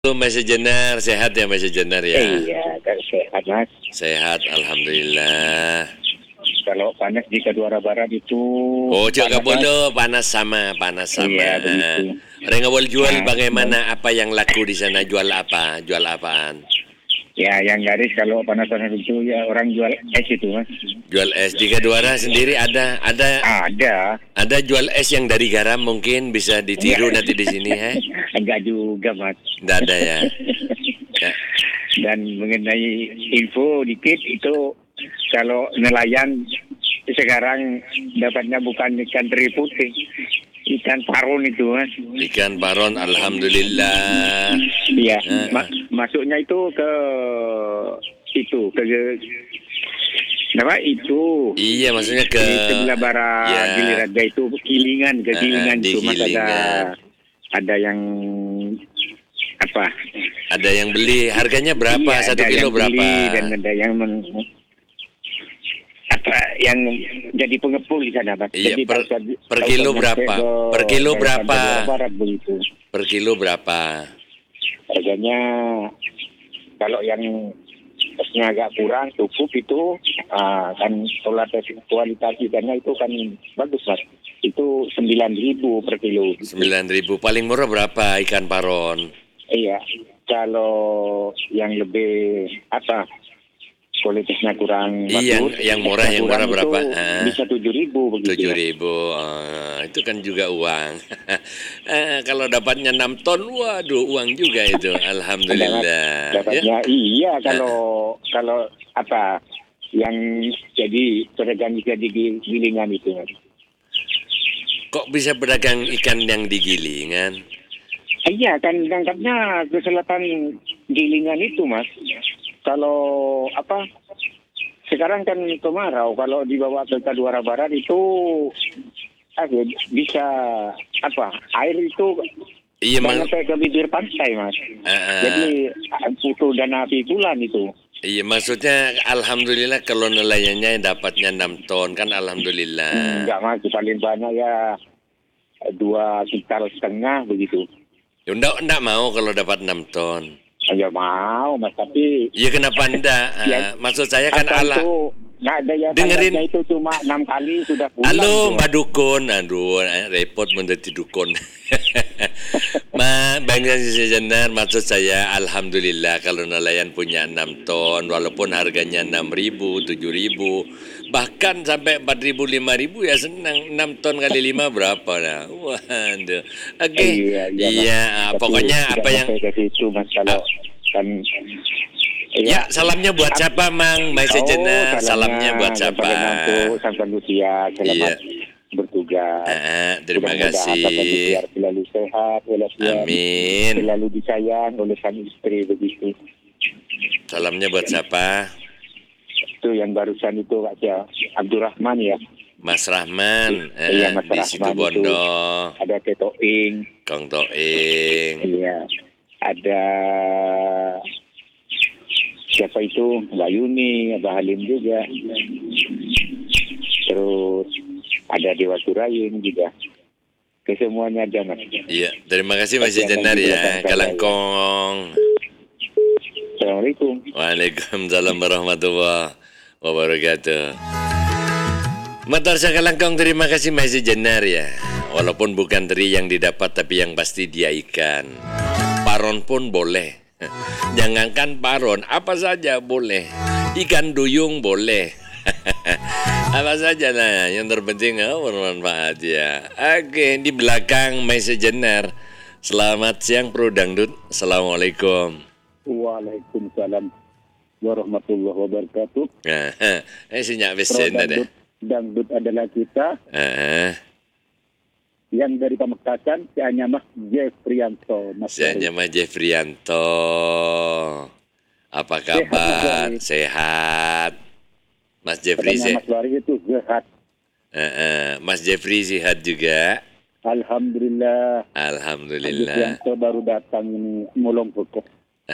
Mas Jenar, sehat ya Mas Jenar ya? Iya, sehat Mas. Sehat, alhamdulillah. Kalau panas di Kedua Barat itu. Oh, juga nggak panas, boleh panas sama. Iya, begitu. Orang nggak boleh jual Nah, bagaimana? Apa yang laku di sana? Jual apa? Jual apaan? Ya, yang garis kalau panas-panas itu ya orang jual es itu Mas. Jual es di Kedua sendiri ada jual es yang dari garam mungkin bisa ditiru Iya. nanti di sini, Enggak juga Mas. Nggak ada ya. Ya. Dan mengenai info dikit itu kalau nelayan sekarang dapatnya bukan ikan teri putih, ikan paron itu Mas. Ikan paron, alhamdulillah. Iya, masuknya itu ke apa itu? Iya, maksudnya ke Di sebelah barat ya. Giliraga itu Gilingan, ke Gilingan di itu Mas, Gilingan. ada yang apa? Ada yang beli, harganya berapa? Iya, 1 ada kilo yang berapa? beli dan ada yang yang jadi pengepul di sana Mas. Iya, Jadi per kilo berapa? Per kilo berapa? Barat begitu. Per kilo berapa? Harganya kalau yang esnya agak kurang cukup itu kan kualitas ikannya itu kan bagus Mas. Itu 9.000 per kilo. 9.000. Paling murah berapa ikan paron? Iya. Kalau yang lebih kualitasnya kurang bagus. Yang murah berapa? Bisa 7.000 begitu. 7.000. Itu kan juga uang. Kalau dapatnya 6 ton, waduh uang juga itu. Alhamdulillah. Dapatnya iya kalau yang jadi pedagang ikan di Gilingan itu. Kok bisa pedagang ikan yang di Gilingan? Iya kan tangkapnya ke selatan Gilingan itu Mas. Kalau sekarang kan kemarau, kalau dibawa ke Kedua Barat itu bisa air itu sampai ke bibir pantai Mas. Jadi butuh dana pikulan itu. Iya, maksudnya alhamdulillah kalau nelayannya dapatnya 6 ton kan alhamdulillah. Enggak Mas, paling banyak ya 2,5 kintal begitu. Ya, enggak mau kalau dapat 6 ton. Ya mau Mas, tapi ya kenapa enggak? Maksud saya kan nggak ada ya, dengerin itu cuma 6 kali sudah pulang. Halo Mbak Dukun, aduh repot menjadi dukun. Bang Jenar, maksud saya alhamdulillah kalau nelayan punya 6 ton walaupun harganya 6.000, 7.000 bahkan sampai 4.000, 5.000 ya senang. 6 ton kali 5 berapa nah? Waduh. Oke. Iya, pokoknya apa yang ke situ Mas, kalau kan ya, salamnya buat siapa, Mang? Mas Jenar, salamnya buat siapa? Sampai Lucia, selamat bertugas. Terima kasih. Biar selalu sehat, amin. Selalu disayang oleh sang istri begitu. Salamnya buat siapa? Itu yang barusan itu Pak Abdurrahman ya. Mas Rahman, Mas di situ Bondo. Ada Tetoing. Kong Toing. Iya. Ada siapa itu, Mbak Yuni, Mbak Halim juga. Terus ada Dewa Surayin juga. Kesemuanya ada Mas. Iya, terima kasih Mas Jenar ya, Kalangkong. Assalamualaikum. Waalaikumsalam warahmatullahi wabarakatuh. Motor Kalangkong, terima kasih Mas Jenar ya. Walaupun bukan teri yang didapat tapi yang pasti dia ikan. Paron pun boleh. Jangankan paron, apa saja boleh. Ikan duyung boleh. Apa saja lah, yang terpenting bermanfaat ya. Oke, di belakang Mas Jenar. Selamat siang Bro Dangdut. Assalamualaikum. Waalaikumsalam warahmatullahi wabarakatuh. Sinyak besen ada. Dangdut adalah kita. Yang dari Pamekasan, si Mas Jeffrianto. Si Mas Jeffrianto. Apa kabar? Sehat. Mas Jeffrey Mas Wari itu sehat. Mas Jeffrey sehat juga. Alhamdulillah. Alhamdulillah. Jeffrianto baru datang ini mulung pokok.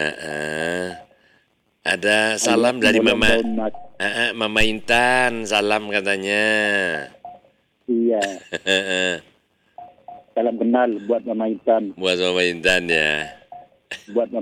Ada salam dari Mama Intan, salam katanya. Iya. Salam kenal buat Mama Intan. Buat Mama Intan ya. Buat